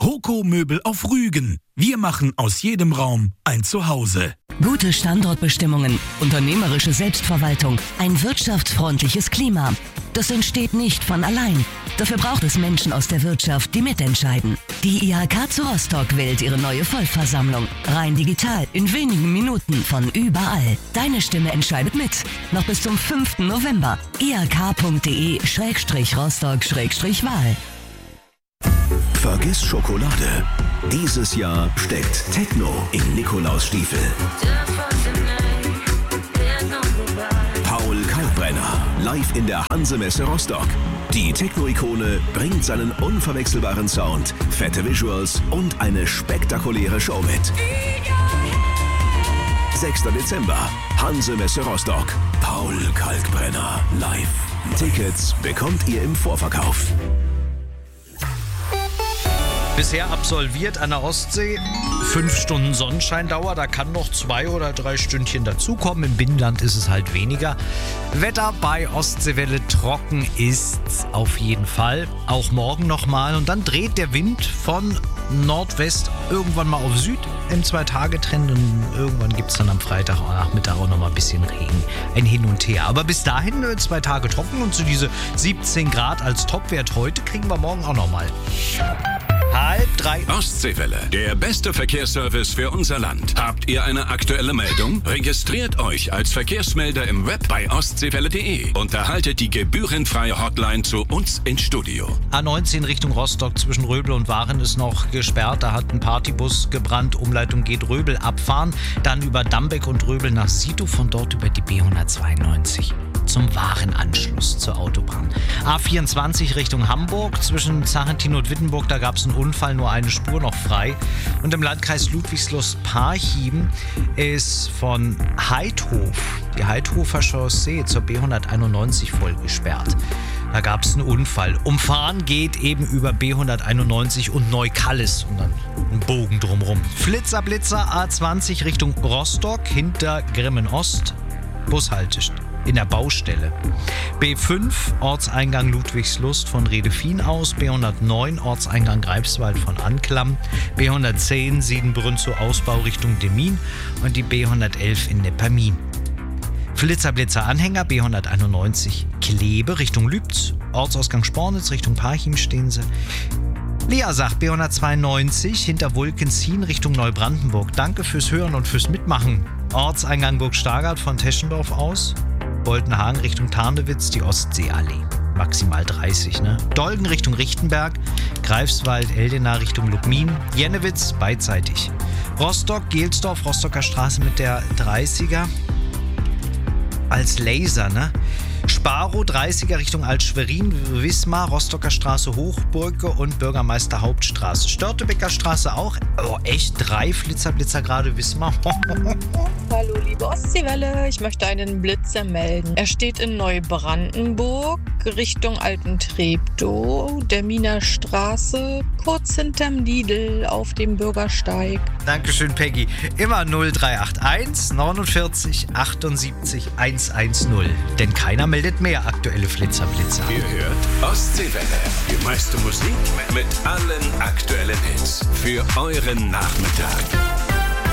Roco Möbel auf Rügen. Wir machen aus jedem Raum ein Zuhause. Gute Standortbestimmungen, unternehmerische Selbstverwaltung, ein wirtschaftsfreundliches Klima. Das entsteht nicht von allein. Dafür braucht es Menschen aus der Wirtschaft, die mitentscheiden. Die IHK zu Rostock wählt ihre neue Vollversammlung. Rein digital, in wenigen Minuten, von überall. Deine Stimme entscheidet mit. Noch bis zum 5. November. ihk.de/rostock/Wahl. Vergiss Schokolade. Dieses Jahr steckt Techno in Nikolausstiefel. Paul Kalkbrenner, live in der Hanse-Messe Rostock. Die Techno-Ikone bringt seinen unverwechselbaren Sound, fette Visuals und eine spektakuläre Show mit. 6. Dezember, Hanse-Messe Rostock. Paul Kalkbrenner live. Tickets bekommt ihr im Vorverkauf. Bisher absolviert an der Ostsee 5 Stunden Sonnenscheindauer. Da kann noch 2 oder 3 Stündchen dazukommen. Im Binnenland ist es halt weniger. Wetter bei Ostseewelle trocken ist auf jeden Fall. Auch morgen nochmal. Und dann dreht der Wind von Nordwest irgendwann mal auf Süd im 2-Tage-Trend. Und irgendwann gibt es dann am Freitagnachmittag auch nochmal ein bisschen Regen. Ein Hin und Her. Aber bis dahin 2 Tage trocken. Und so diese 17 Grad als Topwert heute kriegen wir morgen auch nochmal. 2:30. Ostseewelle, der beste Verkehrsservice für unser Land. Habt ihr eine aktuelle Meldung? Registriert euch als Verkehrsmelder im Web bei ostseewelle.de und erhaltet die gebührenfreie Hotline zu uns ins Studio. A19 Richtung Rostock zwischen Röbel und Waren ist noch gesperrt. Da hat ein Partybus gebrannt. Umleitung geht Röbel abfahren. Dann über Dambeck und Röbel nach Situ. Von dort über die B192. Zum Warenanschluss zur Autobahn. A24 Richtung Hamburg zwischen Zarentin und Wittenburg, da gab es einen Unfall, nur eine Spur noch frei. Und im Landkreis Ludwigslust-Parchim ist von Heidhof, die Heidhofer Chaussee zur B191 voll gesperrt. Da gab es einen Unfall. Umfahren geht eben über B191 und Neukallis und dann einen Bogen drumrum. Flitzer A20 Richtung Rostock hinter Grimmen Ost, Bushaltestelle. In der Baustelle. B5 Ortseingang Ludwigslust von Redefien aus, B109 Ortseingang Greifswald von Anklam, B110 Siedenbrunn zu Ausbau Richtung Demmin und die B111 in Neppermin. Flitzer Anhänger B191 Klebe Richtung Lübz, Ortsausgang Spornitz Richtung Parchim stehen sie. Leasach B192 hinter Wulkenzien Richtung Neubrandenburg. Danke fürs Hören und fürs Mitmachen. Ortseingang Burg Stargard von Teschendorf aus. Boltenhagen Richtung Tarnewitz, die Ostseeallee. Maximal 30, ne? Dolgen Richtung Richtenberg, Greifswald, Eldena Richtung Lubmin, Jennewitz beidseitig. Rostock, Gelsdorf, Rostocker Straße mit der 30er als Laser, ne? Sparow 30er Richtung Alt-Schwerin, Wismar, Rostocker Straße, Hochburge und Bürgermeister Hauptstraße. Störtebecker Straße auch. Oh, echt 3 Flitzer gerade Wismar. Hallo liebe Ostseewelle, ich möchte einen Blitzer melden. Er steht in Neubrandenburg Richtung Altentreptow, der Miner Straße, kurz hinterm Lidl auf dem Bürgersteig. Dankeschön, Peggy. Immer 0381 49 78 110. Denn keiner meldet mehr aktuelle Flitzer. Ihr hört Ostseewelle. Die meiste Musik mit allen aktuellen Hits. Für euren Nachmittag.